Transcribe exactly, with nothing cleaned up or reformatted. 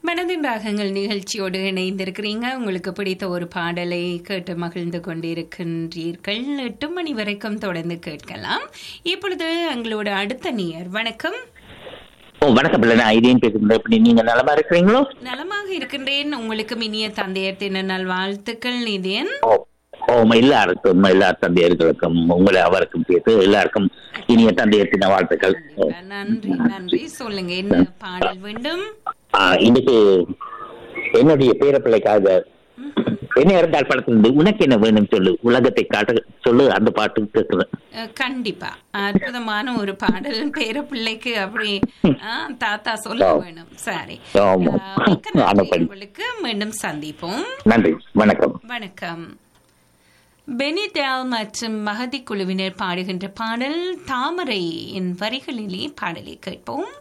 மனதின் ராகங்கள் நிகழ்ச்சியோடு இணைந்திருக்கிறீங்க. உங்களுக்கு பிடித்த ஒரு பாடலை கேட்டு மகிழ்ந்து கொண்டிருக்கின்றீர்கள். எட்டு மணி வரைக்கும் தொடர்ந்து கேட்கலாம். இப்பொழுது எங்களோட அடுத்த நேயர். வணக்கம். வணக்கம் பிள்ளை, நான் ஐடியன் பேசுகிறேன். நீங்க நலமா இருக்கிறீங்களோ? நலமாக இருக்கின்றேன். உங்களுக்கு இனிய தந்தையர் தின நல் வாழ்த்துக்கள் நிதியன். ஓ, எல்லாருக்கும் எல்லா தந்தையர்களுக்கும் உங்களை அவருக்கும் பேசு எல்லாருக்கும் இனிய தந்தையர் தின வாழ்த்துக்கள். நன்றி நன்றி. சொல்லுங்க, என்ன பாடல் வேண்டும்? இன்னைக்கு என்னுடைய பேரப்பிள்ளைக்காக என்ன இருந்தால் படத்துல உனக்கு என்ன வேணும் சொல்லு, உலகத்தை காட்ட சொல்லு, அந்த பாட்டு கேட்கிறேன். கண்டிப்பா அற்புதமான ஒரு பாடல். பேரப்பிள்ளைக்கு அப்படி தாத்தா சொல்ல வேணும். சரி, உங்களுக்கு மீண்டும் சந்திப்போம். நன்றி, வணக்கம். வணக்கம். பெனிடேல் மற்றும் மகதி குழுவினர் பாடுகின்ற பாடல் தாமரை என் வரிகளிலே பாடலை கேட்போம்.